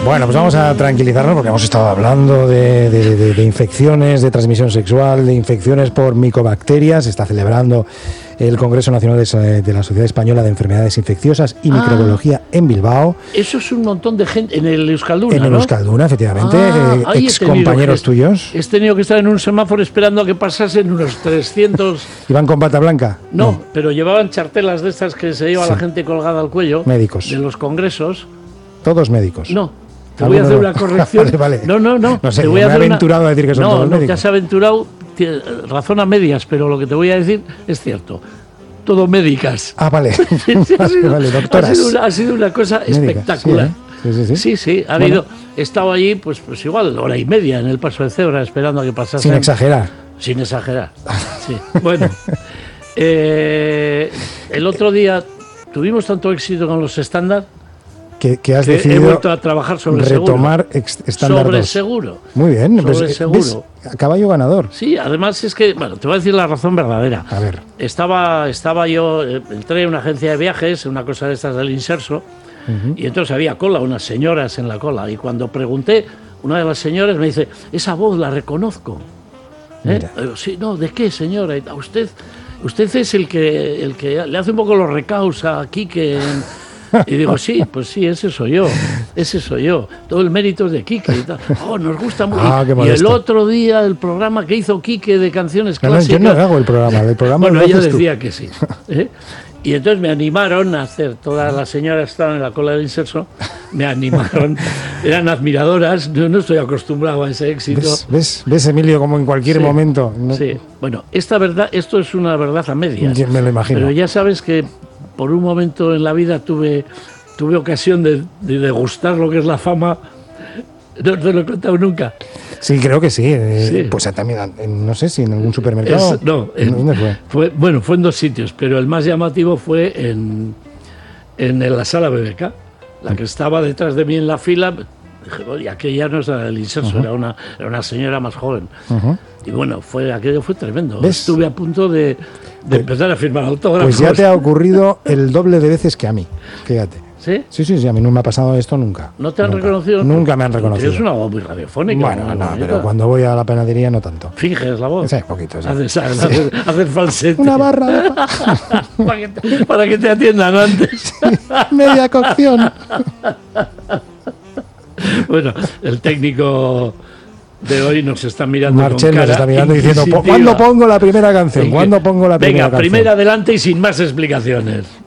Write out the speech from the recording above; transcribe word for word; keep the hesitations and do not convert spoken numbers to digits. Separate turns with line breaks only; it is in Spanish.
Bueno, pues vamos a tranquilizarnos porque hemos estado hablando de, de, de, de infecciones, de transmisión sexual, de infecciones por micobacterias. Se está celebrando el Congreso Nacional de, de la Sociedad Española de Enfermedades Infecciosas y ah, Microbiología en Bilbao.
Eso es un montón de gente en el Euskalduna,
En el
¿no?
Euskalduna, efectivamente,
Ah,
eh,
ahí he
ex
tenido
compañeros
que-
tuyos.
He tenido que estar en un semáforo esperando a que pasasen unos trescientos...
¿Iban con bata blanca?
No, pero llevaban chartelas de estas que se lleva
Sí.
la gente colgada al cuello.
Médicos.
De los congresos.
Todos médicos.
No, te voy a hacer una corrección.
Vale, vale.
No, no, no.
No sé,
te voy a
me he
hacer una-
aventurado a decir que son
no,
todos
no, te
médicos.
has aventurado, tie- razón a medias, pero lo que te voy a decir es cierto. Todo médicas.
Ah, vale.
Sí, sí, ha, sido,
Vale,
ha,
doctoras.
sido una, ha sido una cosa
Médicas,
espectacular.
sí, ¿eh? Sí, sí, sí.
Sí, sí, ha
Bueno.
habido. He estado allí, pues, pues igual, hora y media en el paso de cebra, esperando a que pasase.
Sin exagerar.
Sin exagerar. Sí. Bueno, eh, el otro día tuvimos tanto éxito con los estándar
Que, que has
que he
decidido
vuelto a trabajar sobre
retomar
seguro.
ex- estándar
Sobre
dos.
seguro.
Muy bien,
Sobre
pues,
seguro.
¿ves? A caballo ganador.
Sí, además es que, bueno, te voy a decir la razón verdadera.
A ver.
Estaba, estaba yo, eh, entré en una agencia de viajes, una cosa de estas del Inserso,
Ujú.
y entonces había cola, unas señoras en la cola, y cuando pregunté, una de las señoras me dice, esa voz la reconozco. ¿Eh?
Mira.
Digo, sí, no, ¿de qué, señora? Y, "A usted, usted es el que, el que le hace un poco los recaos a Quique. en-". Y digo, sí, pues sí, ese soy yo, ese soy yo. Todo el mérito es de Quique y tal. Oh, nos gusta mucho.
Ah, qué
y el
modesto.
otro día, el programa que hizo Quique de canciones
No, no,
clásicas...
yo no hago el programa, el programa
Bueno,
lo
ella
haces tú.
decía que sí. ¿eh? Y entonces me animaron a hacer, todas las señoras estaban en la cola del Inserso, me animaron, eran admiradoras, yo no estoy acostumbrado a ese éxito.
¿Ves, ves, ves, Emilio, como en cualquier
Sí,
momento? No-
Sí, bueno, esta verdad, esto es una verdad a medias.
Ya me lo imagino.
Pero ya sabes que por un momento en la vida tuve, tuve ocasión de, de degustar lo que es la fama. No te lo he contado nunca.
Sí, creo que sí. eh,
Sí.
Pues también, en- no sé si en algún supermercado.
Es- no, en-
¿Dónde fue?
fue, bueno, fue en dos sitios, pero el más llamativo fue en, en la sala B B K, la que estaba detrás de mí en la fila. Dije, oye, aquella no era el Inserso, era, una, era una señora más joven.
Ujú.
Y bueno, fue, aquello fue tremendo.
¿Ves?
Estuve a punto de, de empezar a firmar autógrafos.
Pues ya te ha ocurrido el doble de veces que a mí. Fíjate.
¿Sí?
Sí, sí, sí, a mí no me ha pasado esto nunca.
¿No te han
Nunca.
reconocido?
Nunca me han
Porque
reconocido.
Es una voz muy radiofónica.
Bueno,
muy
no,
bonita.
pero cuando voy a la panadería no tanto.
Finges la voz.
Sí, poquito, sí.
Haces, haces, haces falsete.
Una barra de pa-
para, que te, para que te atiendan antes.
media cocción.
Bueno, el técnico de hoy nos está mirando
Marchel
con
nos
cara
está mirando diciendo,
inquisitiva.
¿cuándo pongo la primera canción?
Venga,
¿Cuándo pongo la primera
Venga,
canción?
primera adelante y sin más explicaciones.